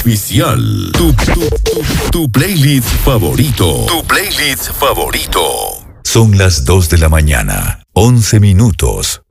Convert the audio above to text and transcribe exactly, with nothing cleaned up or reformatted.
oficial. Tu, tu, tu, tu playlist favorito. Tu playlist favorito. Son las dos de la mañana, once minutos.